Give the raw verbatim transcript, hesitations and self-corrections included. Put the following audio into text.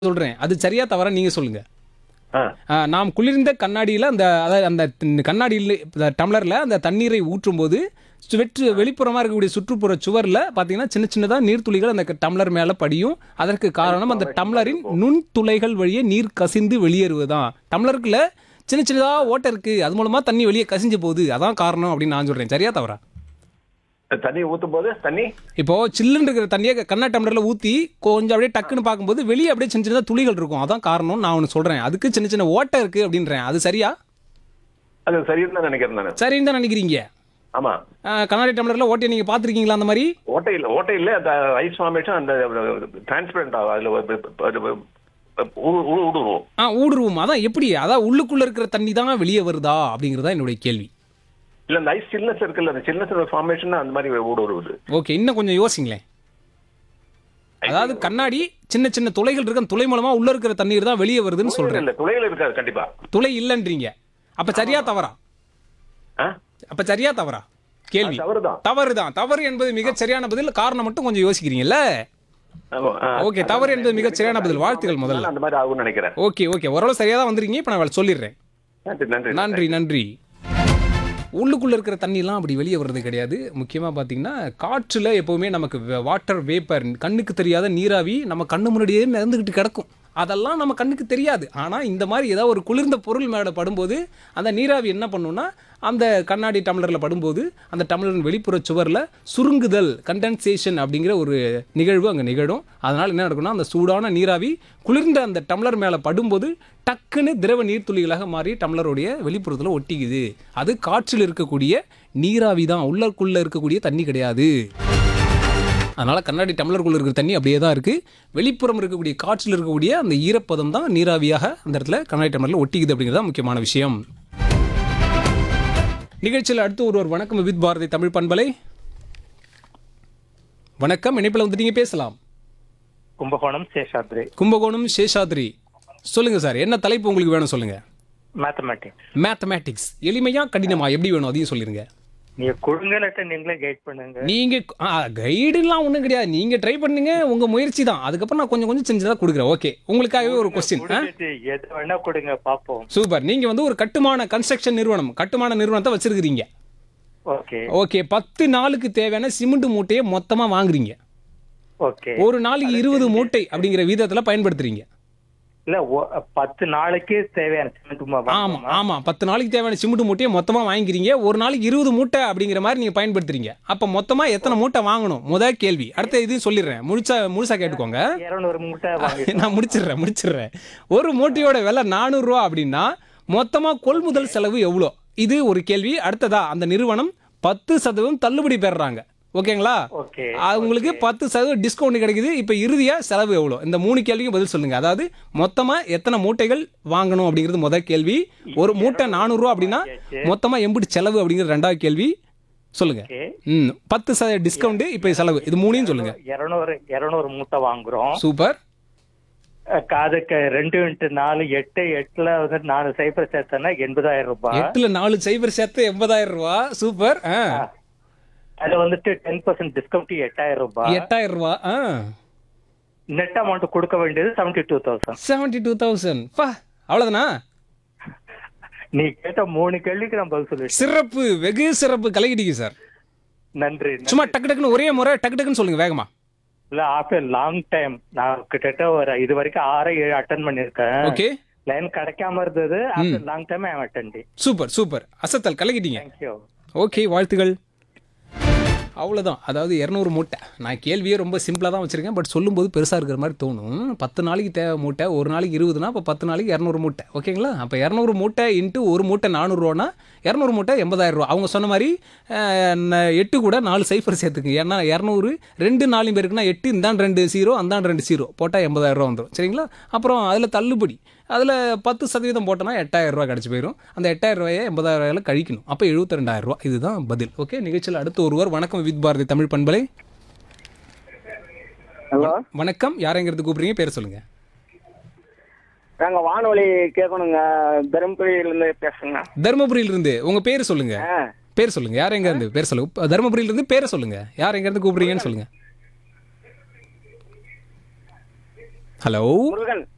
சொல்றேன். அது சரியா தவறா நீங்க சொல்லுங்க. ஆ. ஆ, நாம் குளிர்ந்த கண்ணாடியில அந்த அதாவது அந்த த்- கண்ணாடியில இந்த டம்ளர்ல அந்த தண்ணீரை ஊற்றும்போது வெற்று வெளிப்புறமா இருக்கக்கூடிய சுற்றுப்புற சுவர்ல பாத்தீங்கன்னா சின்ன சின்னதா நீர்த்துளிகள் அந்த க- டம்ளர் மேல படியும். அதற்கு காரணம் அந்த டம்ளரின் நுண்துளைகள் வழியே நீர் கசிந்து வெளியேறுவதுதான். டம்ளருக்குள்ள சின்ன சின்னதா ஓட்டை இருக்கு, அது மூலமா தண்ணி வெளியே கசிஞ்சு போகுது, அதான் காரணம் அப்படின்னு நான் சொல்றேன். சரியா தவறா? தண்ணி ஊத்தும் போது தண்ணி இப்போ சில்லுன்னு இருக்கிற தண்ணியை கண்ணா டம்ளர்ல ஊத்தி கொஞ்சம் அப்படியே டக்குன்னு பார்க்கும்போது வெளியே அப்படியே சின்ன சின்னதா துளிகள் இருக்கும், அதான் காரணம் நான் ஒன்று சொல்றேன். அதுக்கு சின்ன சின்ன ஓட்டை இருக்கு அப்படின்றேன். அது சரியா? அது சரின்னு தான் நினைக்கிறேன் நான். சரின்னு தான் நினைக்கிறீங்க? ஆமா. ஆ, கண்ணாடி டம்ளர்ல ஓட்டையை நீங்க பாத்திருக்கீங்களா அந்த மாதிரி? ஓட்டை இல்ல ஓட்டை இல்ல அந்த ஐஸ் ஃபார்மேஷன் அந்த டிரான்ஸ்பரண்ட் ஆகும் அதுல ஒரு- ஒரு- ஒரு- ஊ- ஊ- ஊடுருவும். ஆ, ஊடுருவும். அதான் எப்படி, அதான் உள்ளுக்குள்ள இருக்கிற தண்ணி தான் வெளியே வருதா அப்படிங்கறதா என்னுடைய கேள்வி. இல்ல அந்த ஐஸ் சில்னஸ் இருக்குல்ல அந்த சில்னஸ் ஃபார்மேஷன் அந்த மாதிரி ஊடுருவுது. ஓகே, இன்னும் கொஞ்சம் யோசிங்களேன். அதாவது கண்ணாடி சின்ன சின்ன துளைகள் இருக்கு, அந்த துளை மூலமா உள்ள இருக்கிற தண்ணீர் தான் வெளியே வருதுன்னு சொல்றேன். இல்ல துளைகள் இருக்காது கண்டிப்பா. துளை இல்லன்றீங்க. அப்ப சரியா தவறா? ஆ? அப்ப சரியா தவறா கேள்வி? அது தவறுதான். தவறு தான். தவறு என்பது மிகச் சரியான பதில். காரணம் மட்டும் கொஞ்சம் யோசிக்கிறீங்கல்ல. ஆமா, ஆ. ஓகே, தவறு என்பது மிகச் சரியான பதில். வாழ்த்துக்கள் முதல்ல. அந்த மாதிரி ஆகும்னு நினைக்கிறேன். ஓகே ஓகே, ஓரளவு சரியா தான் வந்திருக்கீங்க. இப்ப நான் சொல்லிடுறேன். நன்றி நன்றி நன்றி நன்றி. உள்ளுக்குள்ள இருக்கிற தண்ணிலாம் அப்படி வெளியே வர்றது கிடையாது. முக்கியமாக பார்த்தீங்கன்னா காற்றுல எப்போவுமே நமக்கு வாட்டர் வேப்பர், கண்ணுக்கு தெரியாத நீராவி நம்ம கண்ணு முன்னாடியே நடந்துக்கிட்டு கிடக்கும். அதெல்லாம் நம்ம கண்ணுக்கு தெரியாது. ஆனால் இந்த மாதிரி ஏதாவது ஒரு குளிர்ந்த பொருள் மேலே படும்போது அந்த நீராவி என்ன பண்ணுன்னா அந்த கண்ணாடி டம்ளரில் படும்போது அந்த டம்ளரின் வெளிப்புற சுவரில் சுருங்குதல், கண்டென்சேஷன் அப்படிங்கிற ஒரு நிகழ்வு அங்கே நிகழும். அதனால் என்ன நடக்கும்னா அந்த சூடான நீராவி குளிர்ந்த அந்த டம்ளர் மேலே படும்போது டக்குன்னு திரவ நீர்த்துளிகளாக மாறி டம்ளருடைய வெளிப்புறத்தில் ஒட்டிக்குது. அது காற்றில் இருக்கக்கூடிய நீராவி தான், உள்ளக்குள்ளே இருக்கக்கூடிய தண்ணி கிடையாது. அதனால் கண்ணாடி டம்ளருக்குள்ள இருக்கிற தண்ணி அப்படியே தான் இருக்குது. வெளிப்புறம் இருக்கக்கூடிய காற்றில் இருக்கக்கூடிய அந்த ஈரப்பதம் தான் நீராவியாக அந்த இடத்துல கண்ணாடி டம்ளரில் ஒட்டிக்குது அப்படிங்கிறது தான் முக்கியமான விஷயம். நிகழ்ச்சியில் அடுத்து ஒருவர் வணக்கம் வித் பாரதி தமிழ் பண்பலை. வணக்கம், இணைப்பில் வந்துட்டீங்க, பேசலாம். கும்பகோணம் சேஷாத்ரி. கும்பகோணம் சேஷாத்ரி. சொல்லுங்க சார், என்ன தலைப்பு உங்களுக்கு வேணும் சொல்லுங்க. மேத்தமேட்டிக்ஸ். மேத்தமேட்டிக்ஸ் எளிமையா கடினமா எப்படி வேணும் அதையும் சொல்லிருங்க. நீங்க கொடுங்கலட்ட நீங்களே கைட் பண்ணுங்க. நீங்க கைடுலாம் ஒன்றும் கிடையாது, நீங்க ட்ரை பண்ணுங்க, உங்க முயற்சி தான். அதுக்கப்புறம் நான் கொஞ்சம் கொஞ்சம் செஞ்சதா கொடுக்குறேன். ஓகே, உங்களுக்காகவே ஒரு கொஸ்டின். கொடுத்துட்டு எது வேணா கொடுங்க பாப்போம். சூப்பர். நீங்க வந்து ஒரு கட்டுமான கன்ஸ்ட்ரக்ஷன் நிறுவனம் கட்டுமான நிறுவனத்தை வச்சிருக்கிறீங்க. ஓகே ஓகே, பத்து நாளுக்கு தேவையான சிமெண்ட் மூட்டையை மொத்தமா வாங்குறீங்க. ஓகே. ஒரு நாளைக்கு இருபது மூட்டை அப்படிங்கிற வீதத்துல பயன்படுத்துறீங்க. இல்ல ஒ- பத்து நாளைக்கு தேவையான சிமெண்ட் ஆமா ஆமா, பத்து நாளைக்கு தேவையான சிமெண்ட் மூட்டையை மொத்தமா வாங்கிக்கிறீங்க. ஒரு நாளைக்கு இருபது மூட்டை அப்படிங்கிற மாதிரி நீங்க பயன்படுத்துறீங்க. அப்ப மொத்தமா எத்தனை மூட்டை வாங்கணும் முதல் கேள்வி. அடுத்த இதையும் சொல்லிடுறேன், முழுசா முழுசா கேட்டுக்கோங்க. இருநூறு மூட்டை வாங்கி நான் முடிச்சிடுறேன் முடிச்சிடுறேன் ஒரு மூட்டையோட விலை நானூறு ரூபா அப்படின்னா மொத்தமா கொள்முதல் செலவு எவ்வளோ, இது ஒரு கேள்வி. அடுத்ததா அந்த நிறுவனம் பத்து சதவீதம் தள்ளுபடி பெறுறாங்க. ஓகேங்களா? ஓகே. உங்களுக்கு பத்து சதவீதம் டிஸ்கவுண்ட் கிடைக்குது. இப்போ இறுதியா செலவு எவ்வளோ, இந்த மூணு கேள்விக்கும் பதில் சொல்லுங்க. அதாவது மொத்தமா எத்தனை மூட்டைகள் வாங்கணும் அப்படிங்கிறது முதல் கேள்வி. ஒரு மூட்டை நானூறு ரூபா அப்படின்னா மொத்தமா எம்பிட்டு செலவு அப்படிங்கிறது ரெண்டாவது கேள்வி. சொல்லுங்க. ஓகே. ம் பத்து சதவீதம் டிஸ்கவுண்ட், இப்போ செலவு, இது மூணையும் சொல்லுங்க. இருநூறு இருநூறு மூட்டை வாங்குறோம். சூப்பர். அஹ் அதுக்கு ரெண்டு இன்ட்டு நாலு எட்டு எட்டுல வந்து நாலு சைபர் சேர்த்தனா எண்பதாயிரம் ரூபாய். எட்டுல நாலு சைபர் சேர்த்து எண்பதாயிரம் ரூபா. சூப்பர். ஆ, அது வந்துட்டு டென் பர்சன்ட் டிஸ்கவுண்ட் எட்டாயிரம் ரூபாய். எட்டாயிரம் ரூபா. ஆ, நெட் அமௌண்ட் கொடுக்க வேண்டியது seventy two thousand. Seventy two thousand. பா, அவ்வளவுதானா? நீ கேட்ட மூணு கேள்விக்கு நான் பதில் சொல்லிட்டேன். சிறப்பு, வெகு சிறப்பு, கலக்கிட்டீங்க சார். நன்றி. சும்மா டக்கு டக்குன்னு ஒரே முறை டக்கு டக்குன்னு சொல்லுங்க வேகமா. இல்ல ஆஃப்டர் லாங் டைம் நான் கிட்டத்தட்ட ஒரு இது வரைக்கும் ஆறு ஏழு அட்டன் பண்ணிருக்கேன். ஓகே, லைன் கிடைக்காம இருந்தது. After long time I attend. Super super, அசத்தல், கலக்கிட்டீங்க. Thank you. Okay, வாழ்த்துக்கள். அவ்வளோதான். அதாவது இரநூறு மூட்டை. நான் கேள்வியே ரொம்ப சிம்பிளாக தான் வச்சுருக்கேன், பட் சொல்லும்போது பெருசாக இருக்கிற மாதிரி தோணும். பத்து நாளைக்கு தேவை மூட்டை, ஒரு நாளைக்கு இருபதுனா அப்போ பத்து நாளைக்கு இரநூறு மூட்டை. ஓகேங்களா? அப்போ இரநூறு மூட்டை இன்ட்டு ஒரு மூட்டை நானூறுரூவானா இரநூறு மூட்டை எண்பதாயிரம் ரூபா. அவங்க சொன்ன மாதிரி அஹ், ந- எட்டு கூட நாலு சைஃபர் சேர்த்துக்கு. ஏன்னா இரநூறு ரெண்டு நாலு பேருக்குன்னா எட்டு, இந்தாண்டு ரெண்டு ஜீரோ அந்தாண்டு ரெண்டு ஜீரோ போட்டால் எண்பதாயிரம் ரூபா வந்துடும். சரிங்களா? அப்புறம் அதில் தள்ளுபடி, அதில் பத்து சதவீதம் போட்டோன்னா எட்டாயிரம் ரூபா கிடச்சி போயிடும். அந்த எட்டாயிரம் ரூபாயை எண்பதாயிரம் ரூபாயில் கழிக்கணும். அப்போ எழுபத்தி ரெண்டாயிரம் ரூபா. இதுதான் பதில். ஓகே, நிகழ்ச்சியில் அடுத்து ஒருவர் வணக்கம் வித் பாரதி தமிழ் பண்பலை. ஹலோ, வணக்கம், யாரைங்கிறது கூப்பிடுறீங்க, பேர் சொல்லுங்க. நாங்க வானொலி கேட்கணுங்க, தருமபுரியிலிருந்து பேசுங்க. தருமபுரியிலிருந்து உங்க பேர் சொல்லுங்க. ஆ, பேர் சொல்லுங்க, யார் எங்க இருந்து பேர் சொல்லுங்க. தருமபுரியிலிருந்து பேரை சொல்லுங்க, யார் எங்க இருந்து கூப்பிடுறீங்கன்னு சொல்லுங்க. ஹலோ, முருகன்.